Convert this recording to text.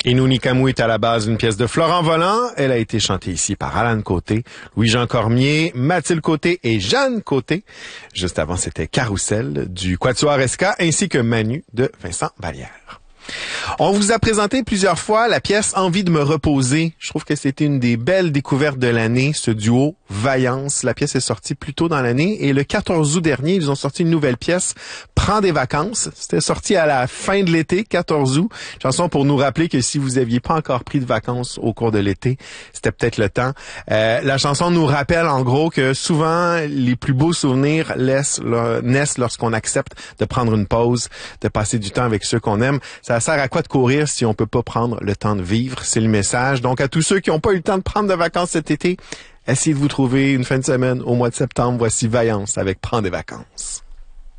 Inouï Camou est à la base d'une pièce de Florent Volant. Elle a été chantée ici par Alan Côté, Louis-Jean Cormier, Mathilde Côté et Jeanne Côté. Juste avant, c'était Carousel du Quatuor Esca ainsi que Manu de Vincent Vallière. On vous a présenté plusieurs fois la pièce Envie de me reposer. Je trouve que c'était une des belles découvertes de l'année, ce duo Vaillance. La pièce est sortie plus tôt dans l'année et le 14 août dernier, ils ont sorti une nouvelle pièce, Prends des vacances. C'était sorti à la fin de l'été, 14 août. Chanson pour nous rappeler que si vous aviez pas encore pris de vacances au cours de l'été, c'était peut-être le temps. La chanson nous rappelle en gros que souvent les plus beaux souvenirs naissent lorsqu'on accepte de prendre une pause, de passer du temps avec ceux qu'on aime. Ça sert à quoi de courir si on peut pas prendre le temps de vivre? C'est le message. Donc, à tous ceux qui n'ont pas eu le temps de prendre de vacances cet été, essayez de vous trouver une fin de semaine au mois de septembre. Voici Vaillance avec Prends des vacances.